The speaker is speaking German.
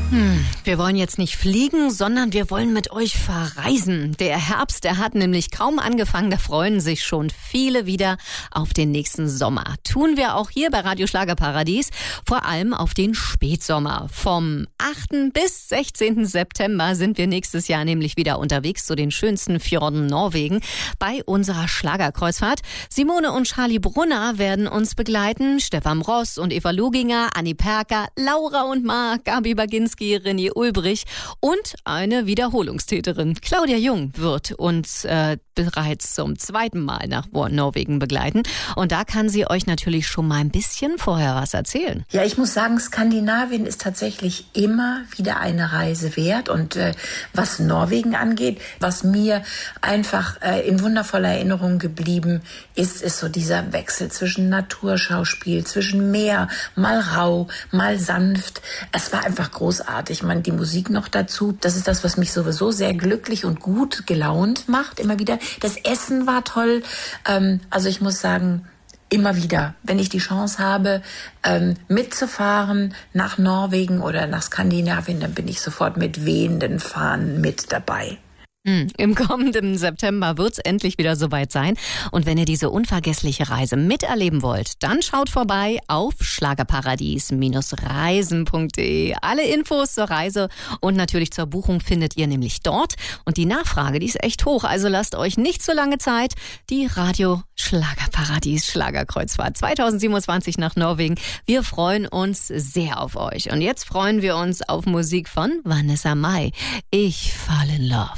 Wir wollen jetzt nicht fliegen, sondern wir wollen mit euch verreisen. Der Herbst, der hat nämlich kaum angefangen, da freuen sich schon viele wieder auf den nächsten Sommer. Tun wir auch hier bei Radio Schlagerparadies, vor allem auf den Spätsommer. Vom 8. bis 16. September sind wir nächstes Jahr nämlich wieder unterwegs zu den schönsten Fjorden Norwegen bei unserer Schlagerkreuzfahrt. Simone und Charlie Brunner werden uns begleiten, Stefan Ross und Eva Luginger, Anni Perker, Laura und Marc, Gabi Baginski, René Ulbrich und eine Wiederholungstäterin. Claudia Jung wird uns bereits zum zweiten Mal nach Norwegen begleiten. Und da kann sie euch natürlich schon mal ein bisschen vorher was erzählen. Ja, ich muss sagen, Skandinavien ist tatsächlich immer wieder eine Reise wert. Und was Norwegen angeht, was mir einfach in wundervoller Erinnerung geblieben ist, ist so dieser Wechsel zwischen Naturschauspiel, zwischen Meer, mal rau, mal sanft. Es war einfach großartig. Man, die Musik noch dazu, das ist das, was mich sowieso sehr glücklich und gut gelaunt macht, immer wieder. Das Essen war toll. Also ich muss sagen, immer wieder, wenn ich die Chance habe, mitzufahren nach Norwegen oder nach Skandinavien, dann bin ich sofort mit wehenden Fahnen mit dabei. Im kommenden September wird's endlich wieder soweit sein. Und wenn ihr diese unvergessliche Reise miterleben wollt, dann schaut vorbei auf schlagerparadies-reisen.de. Alle Infos zur Reise und natürlich zur Buchung findet ihr nämlich dort. Und die Nachfrage, die ist echt hoch. Also lasst euch nicht so lange Zeit. Die Radio Schlagerparadies Schlagerkreuzfahrt 2027 nach Norwegen. Wir freuen uns sehr auf euch. Und jetzt freuen wir uns auf Musik von Vanessa Mai. Ich fall in love.